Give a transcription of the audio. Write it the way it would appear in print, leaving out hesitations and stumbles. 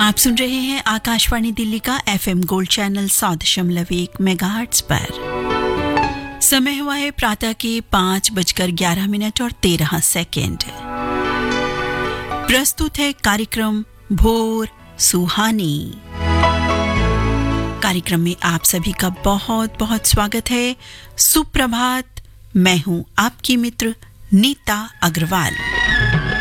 आप सुन रहे हैं आकाशवाणी दिल्ली का एफएम गोल्ड चैनल 100.1 मेगाहर्ट्ज पर। समय हुआ है प्रातः के 5:11 और 13 सेकेंड। प्रस्तुत है कार्यक्रम भोर सुहानी। कार्यक्रम में आप सभी का बहुत बहुत स्वागत है। सुप्रभात, मैं हूं आपकी मित्र नीता अग्रवाल।